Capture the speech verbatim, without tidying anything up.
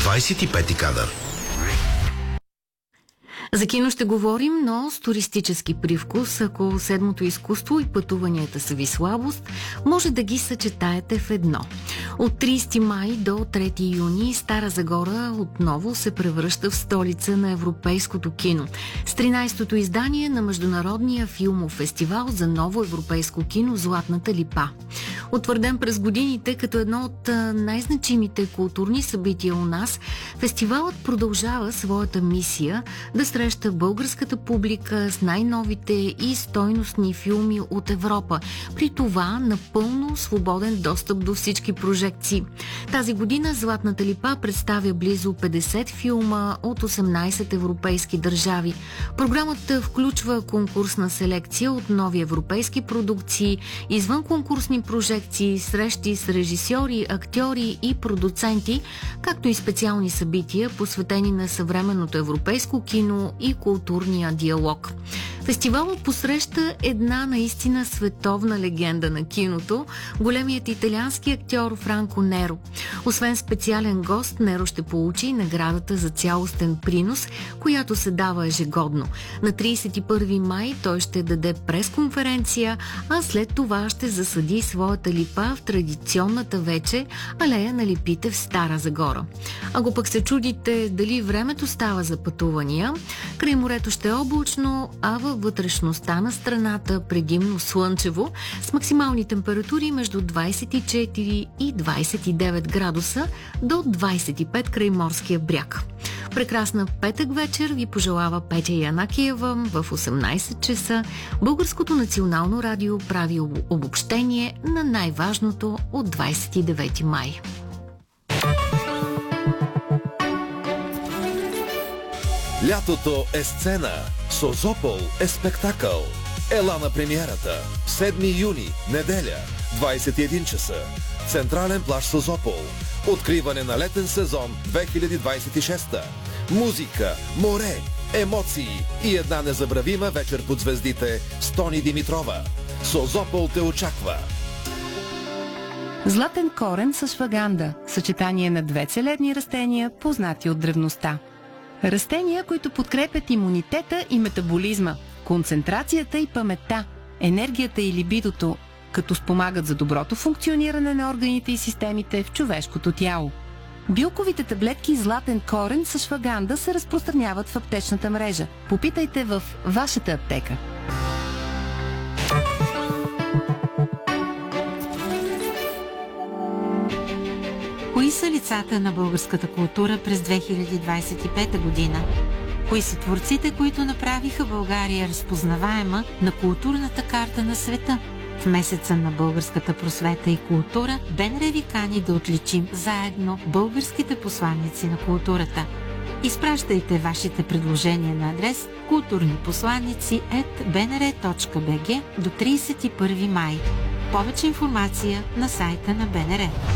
двадесет и пети кадър. За кино ще говорим, но с туристически привкус. Ако седмото изкуство и пътуванията са ви слабост, може да ги съчетаете в едно. От тридесети май до трети юни Стара Загора отново се превръща в столица на европейското кино. С тринадесетото издание на Международния филмов фестивал за ново европейско кино «Златната липа». Утвърден през годините като едно от най-значимите културни събития у нас, фестивалът продължава своята мисия да среща българската публика с най-новите и стойностни филми от Европа. При това напълно свободен достъп до всички прожекции. Тази година Златната липа представя близо петдесет филма от осемнадесет европейски държави. Програмата включва конкурсна селекция от нови европейски продукции, извън конкурсни прожекции, срещи с режисьори, актьори и продуценти, както и специални събития, посветени на съвременното европейско кино и културния диалог. Фестивалът посреща една наистина световна легенда на киното, големият италиански актьор Франко Неро. Освен специален гост, Неро ще получи наградата за цялостен принос, която се дава ежегодно. На тридесет и първи май той ще даде пресконференция, а след това ще засади своята липа в традиционната вече алея на липите в Стара Загора. Ако пък се чудите дали времето става за пътувания, край морето ще е облачно, а във вътрешността на страната предимно слънчево, с максимални температури между двадесет и четири и двадесет и девет градуса до двадесет и пет край морския бряг. Прекрасна петък вечер ви пожелава Петя Янакиева. В осемнадесет часа Българското национално радио прави обобщение на най-важното от двадесет и девети май. Лятото е сцена, Созопол е спектакъл. Ела на премиерата. седми юни, неделя, двадесет и един часа. Централен плаж Созопол. Откриване на летен сезон две хиляди двадесет и шеста. Музика, море, емоции и една незабравима вечер под звездите с Тони Димитрова. Созопол те очаква. Златен корен с шваганда. Съчетание на две целебни растения, познати от древността. Растения, които подкрепят имунитета и метаболизма, концентрацията и паметта, енергията и либидото, като спомагат за доброто функциониране на органите и системите в човешкото тяло. Билковите таблетки Златен корен с шваганда се разпространяват в аптечната мрежа. Попитайте в вашата аптека. Кои са лицата на българската култура през две хиляди двадесет и пета година? Кои са творците, които направиха България разпознаваема на културната карта на света? В месеца на българската просвета и култура БНР ви кани да отличим заедно българските посланици на културата. Изпращайте вашите предложения на адрес културнипосланици ет б н р точка б г до тридесет и първи май. Повече информация на сайта на БНР.